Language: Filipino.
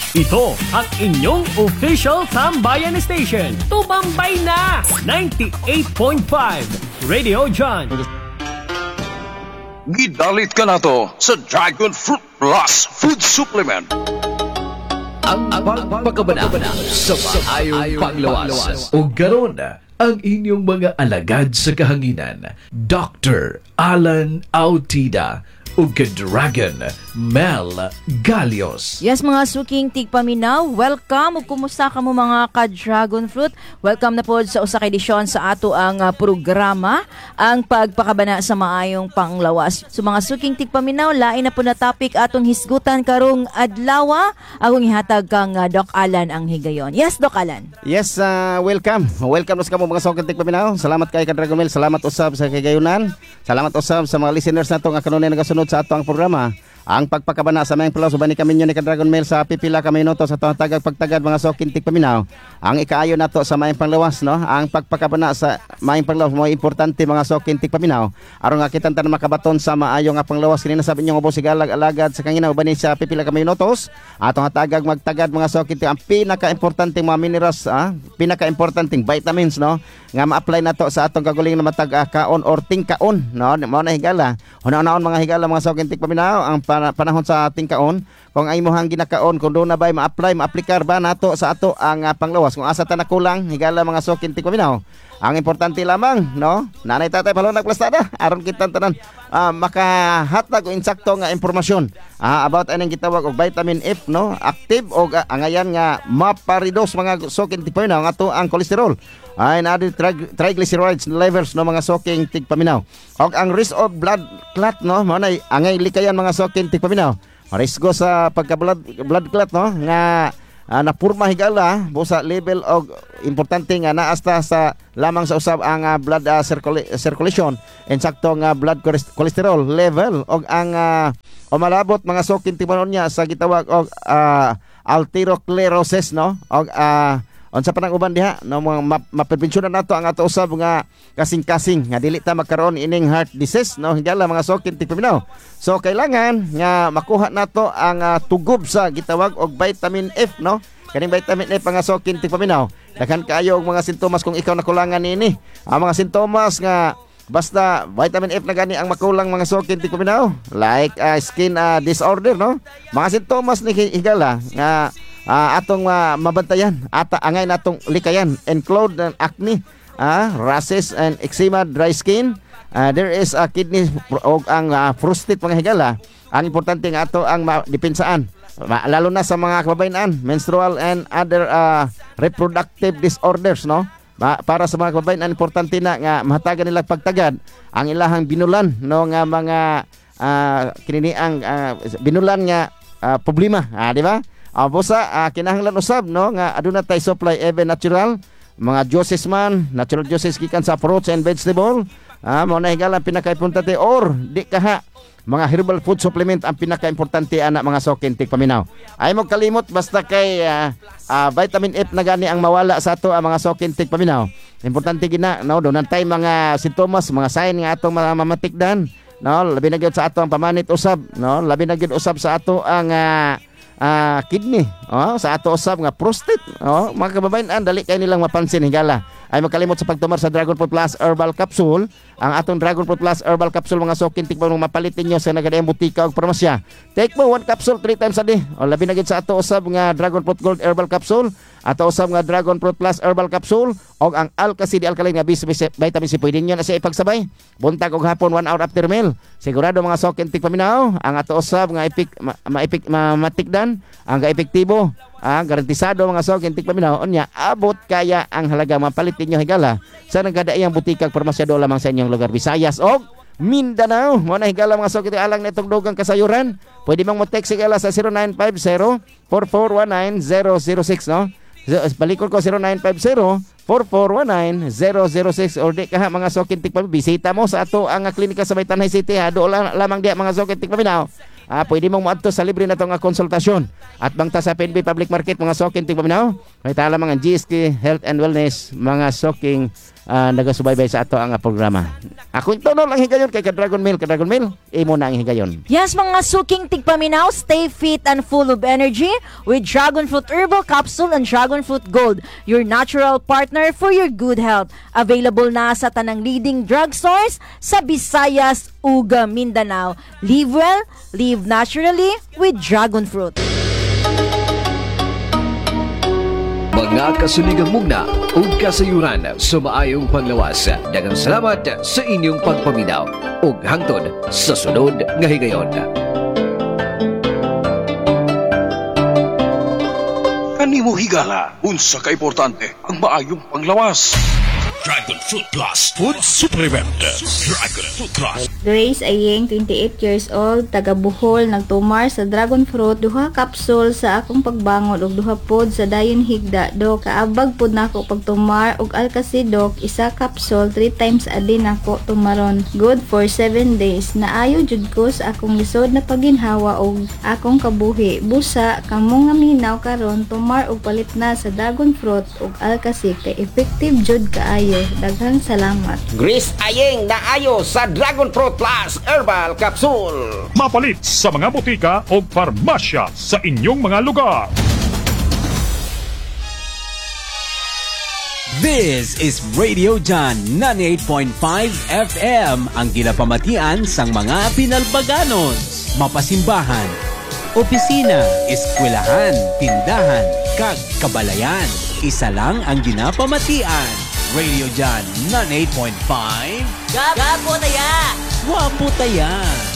Ito ang inyong official Tambayan Station. Tumambay na! 98.5 Radio John. Gidalit ka na to sa Dragon Fruit Plus Food Supplement. Ang pagpakabanabana sa maayong panglawas. O garon ang inyong mga alagad sa kahanginan, Dr. Alan Autida o Dragon Mel Galios. Yes, mga suking tigpaminaw, welcome ug kumusta ka mo mga ka-Dragon Fruit? Welcome na po sa usa ka edisyon sa ato ang programa, ang pagpakabana sa maayong panglawas. So mga suking tigpaminaw, lain na po na topic atong hisgutan karong adlaw. Akong ihatag kang Doc Alan ang higayon. Yes, Doc Alan. Yes, welcome. Welcome sa kamo mga suking tigpaminaw. Salamat kay ka-Dragon Mel, salamat usab sa higayonan. Salamat usab sa mga listeners nato nga kanunay nagasunod sa ato ang programa. Ang pagpakabana sa mayang pulaw subani kami ni ka-Dragon Mail sa pipila kami noto sa tuwang tagag pagtagad mga sokin tigpaminaw. Ang ikaayo nato sa mayang panglawas, no? Ang pagpakabana sa mayang panglawas mo importante mga sokin tigpaminaw. Aron nga kitan tan makabaton sa maayo nga panglawas kini sabi niyo ngo sigalag alagad sa kangina ubani sa pipila kami notos. Atong hatagag magtagad mga sokin ang pinaka-importante mga minerals, pinaka-importanteng vitamins, no? Nga ma-apply nato sa atong kaguling na matag kaon or tingkaon, no? Mao na higala. Una-unaon mga higala mga sokin tigpaminaw ang panahon sa ating kaon, kung ay mo hang ginakaon, kung doon na ba'y ma-apply, ma-applikar ba nato sa ato ang panglawas, kung asa ta na kulang higala mga sokin tigpaminaw. Ang importante lamang, no, nanay tatay palong nagplastada aron kita tanan makahatag o insakto nga impormasyon about anong gitawag og vitamin F, no, active og angayan nga maparidos mga sokin tigpaminaw nga to ang kolesterol ay na triglycerides levels no mga soking tigpaminaw. Og ang risk of blood clot, no, mo nay angay likayan mga soking tigpaminaw. Risgo sa pagka blood clot, no, nga napurma higala busa level og importante nga naasta sa lamang sa usab ang blood circulation insakto nga blood cholesterol level og ang malabot mga sokin tigpaminaw niya sa gitawag og atherosclerosis, no, og unsa pa nang uban diha, no, mga maprebensyunan nato ang ato usab nga kasing-kasing nga dili ta magkaroon ining heart disease, no, higala mga sokin tigpaminaw. So kailangan nga makuha nato ang tugob sa gitawag og vitamin F, no. Kaning vitamin F nga sokin tigpaminaw. Daghan kaayo og mga sintomas kung ikaw nakulangan nini. Ang mga sintomas nga basta vitamin F na gani ang makulang mga sokin tigpaminaw, like skin disorder, no. Mga sintomas ni higala nga atong mabantayan ata angay natong likayan include acne, rashes and eczema, dry skin, there is a kidney og ang prostate mga higala. Ang importante nga ato ang dipensaan lalo na sa mga kababayan, menstrual and other reproductive disorders, no. Para sa mga kababayan importante na nga mahatagan nila pagtagad ang ilahang binulan, no, nga mga kinini ang binulan nga problema, di ba? Busa kinahanglan usab, no, nga aduna tay supply even natural mga juices man, natural juices gikan sa fruits and vegetable, mo na higala pinaka-importante or di kaha mga herbal food supplement ang pinaka-importante ana mga sokin tigpaminaw. Ay mo kalimot basta kay vitamin F na gani ang mawala sa ato ang mga sokin tigpaminaw. Importante gina, no, doon tay mga sintomas, mga sign nga atong mamatikdan, no, labi na gyud sa ato ang pamanit usab, no, labi na gyud usab sa ato ang kidney, sa ato usab nga prostate, mga kababayan dali kay nilang mapansin higala. Ay makalimot sa pagtumar sa Dragon Fruit Plus Herbal Capsule. Ang atong Dragon Fruit Plus Herbal Capsule mga sokin tigpaminaw mapalitin nyo sa nagadayang butika o parmasya. Take mo 1 capsule 3 times a day. O labi na gid sa ato usab nga Dragon Fruit Gold Herbal Capsule, ato usab nga Dragon Fruit Plus Herbal Capsule og ang Alka-C Alkaline nga vitamin C pwede nyo na siya ipagsabay buntag og hapon 1 hour after meal. Sigurado mga sokin tigpaminaw ang ato usab nga matikdan ang epektibo, garantisado mga sokin tigpaminaw unya abot kaya ang halaga mapalitin nyo higala sa nagkadaiyang butikag parmasyado lamang sa inyong lugar Visayas o Mindanao. Mo na higala mga sokin alang nitong dugang kasayuran, pwede mong mo-text higala sa 0950-4419-006, no. Balikod ko 0950-4419-006 or di ka mga sokin tigpaminaw bisita mo sa ato ang klinika sa Baytanay City, do lamang di mga sokin tigpaminaw pwede mong moadto sa libre na to nga konsultasyon. At bangta sa PNP Public Market mga soking tigpaminaw. May tala mga GSK Health and Wellness mga soking nagasubaybay sa ato ang programa. Ako ito no lang higayon kay Dragon Mill, imo na ang higayon. Yes, mga suking tigpaminaw, stay fit and full of energy with Dragon Fruit Herbal Capsule and Dragon Fruit Gold, your natural partner for your good health. Available na sa tanang leading drugstores sa Visayas, Uga, Mindanao. Live well, live naturally with Dragon Fruit. Mga kasuligang mugna o kasayuran sa maayong panglawas. Daghang salamat sa inyong pagpaminaw ug hangtod sa sunod nga higayon. Kanimo higala, unsa ka importante ang maayong panglawas. Dragon Fruit Plus Food Supplement. Dragon Fruit Plus. Grace Ayeng, 28 years old, taga Bohol, nagtumar sa Dragon Fruit, duha kapsul sa akong pagbangon ug duha pod sa dayon higda, dok. Kaabag pod nako pagtumar ug Alkasi, dok, isa kapsul 3 times a day nako tumaron. Good for 7 days. Naayo jud ko sa akong lisod na paginhawa ug akong kabuhi. Busa kamo nga minaw karon tumar ug palit na sa Dragon Fruit ug Alkasi kay effective jud kaayo. Daghang salamat. Grace Ayeng naayo sa Dragon Fruit Plus Herbal Capsule. Mapalit sa mga butika o farmasya sa inyong mga lugar. This is Radio John 98.5 FM, ang ginapamatian sang mga pinalbaganon, mapasimbahan, opisina, eskwelahan, tindahan, kag kabalayan. Isa lang ang ginapamatian. Radio John 98.5. Gapo taya! Wapo taya!